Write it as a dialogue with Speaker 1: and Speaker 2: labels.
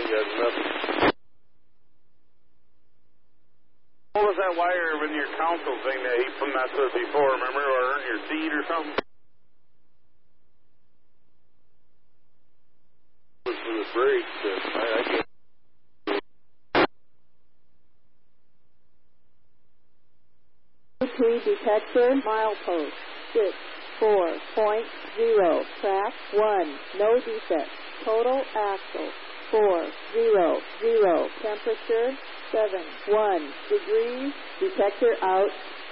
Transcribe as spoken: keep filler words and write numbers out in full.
Speaker 1: ain't got nothing. What was that wire in your console thing that he put that to before, remember, or in your seat or something? It was for the brakes, but I, I can't.
Speaker 2: Three detector, milepost, six, four point zero, track, one, no defect, total axle, four, zero, zero, temperature, seven, one degrees, detector out,